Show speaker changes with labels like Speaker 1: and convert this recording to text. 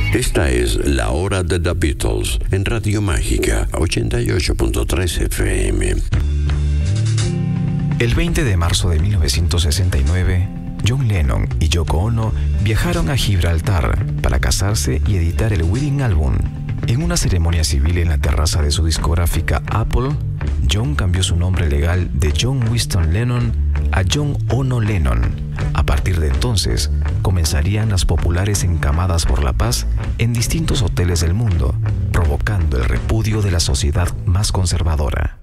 Speaker 1: Esta es La Hora de The Beatles en Radio Mágica 88.3 FM.
Speaker 2: El 20 de marzo de 1969, John Lennon y Yoko Ono viajaron a Gibraltar para casarse y editar el Wedding Album. En una ceremonia civil en la terraza de su discográfica Apple, John cambió su nombre legal de John Winston Lennon a John Ono Lennon. A partir de entonces, comenzarían las populares encamadas por la paz en distintos hoteles del mundo, provocando el repudio de la sociedad más conservadora.